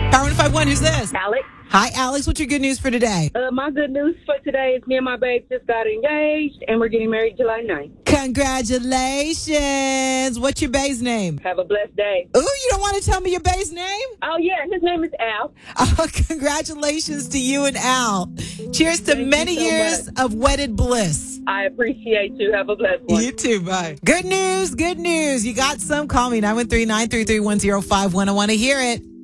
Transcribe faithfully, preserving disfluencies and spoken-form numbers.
Power one five one, who's this? Alex. Hi, Alex. What's your good news for today? Uh, my good news for today is me and my babe just got engaged, and we're getting married July ninth. Congratulations. What's your bae's name? Have a blessed day. Ooh, you don't want to tell me your bae's name? Oh, yeah. His name is Al. Oh, congratulations to you and Al. Cheers to Thank many you so years much. of wedded bliss. I appreciate you. Have a blessed one. You too. Bye. Good news. Good news. You got some? Call me nine one three, nine three three, one zero five one. I want to hear it.